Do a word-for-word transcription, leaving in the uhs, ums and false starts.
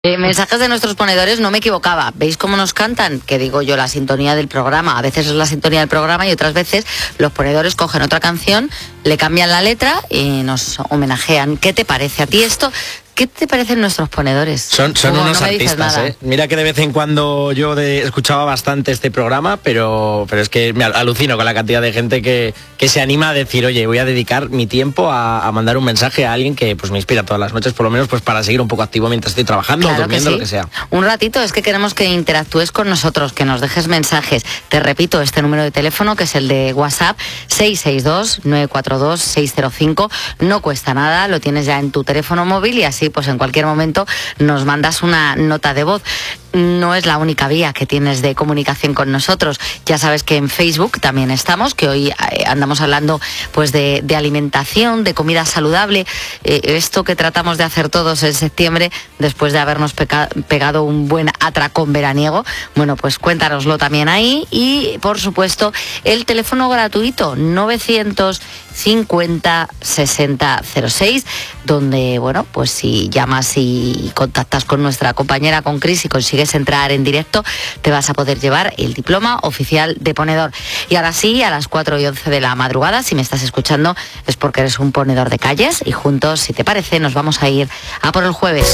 Eh, mensajes de nuestros ponedores, no me equivocaba. ¿Veis cómo nos cantan? Que digo yo, la sintonía del programa. A veces es la sintonía del programa y otras veces los ponedores cogen otra canción, le cambian la letra y nos homenajean. ¿Qué te parece a ti esto? ¿Qué te parecen nuestros ponedores? Son, son no, unos no artistas, ¿eh? Mira que de vez en cuando yo de, escuchaba bastante este programa, pero, pero es que me alucino con la cantidad de gente que, que se anima a decir, oye, voy a dedicar mi tiempo a, a mandar un mensaje a alguien que pues me inspira todas las noches, por lo menos pues para seguir un poco activo mientras estoy trabajando, claro, durmiendo, que sí. Lo que sea. Un ratito, es que queremos que interactúes con nosotros, que nos dejes mensajes. Te repito, este número de teléfono, que es el de WhatsApp, seis seis dos, nueve cuatro dos, seis cero cinco. No cuesta nada, lo tienes ya en tu teléfono móvil y así pues en cualquier momento nos mandas una nota de voz. No es la única vía que tienes de comunicación con nosotros. Ya sabes que en Facebook también estamos, que hoy eh, andamos hablando pues de, de alimentación, de comida saludable, eh, esto que tratamos de hacer todos en septiembre después de habernos peca- pegado un buen atracón veraniego. Bueno, pues cuéntanoslo también ahí y por supuesto el teléfono gratuito novecientos cincuenta sesenta cero seis, donde bueno, pues si llamas y contactas con nuestra compañera, con Cris, y consigues entrar en directo, te vas a poder llevar el diploma oficial de ponedor. Y ahora sí, a las cuatro y once de la madrugada, si me estás escuchando, es porque eres un ponedor de calles y juntos, si te parece, nos vamos a ir a por el jueves.